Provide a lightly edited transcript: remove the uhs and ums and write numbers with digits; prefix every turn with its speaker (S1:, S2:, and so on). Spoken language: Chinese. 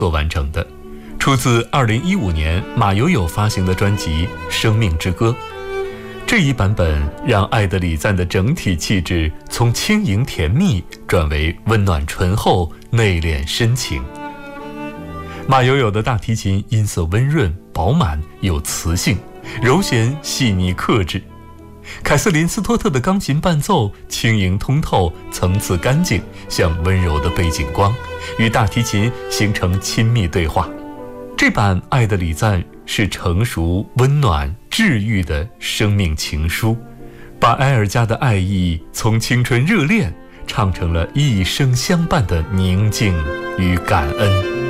S1: 所完成的，出自2015年马友友发行的专辑《生命之歌》。这一版本让《爱的礼赞》的整体气质从轻盈甜蜜转为温暖醇厚、内敛深情。马友友的大提琴音色温润饱满有磁性，柔弦细腻克制。凯瑟琳斯托特的钢琴伴奏轻盈通透，层次干净，像温柔的背景光，与大提琴形成亲密对话。这版《爱的礼赞》是成熟、温暖、治愈的生命情书，把埃尔加的爱意从青春热恋唱成了一生相伴的宁静与感恩。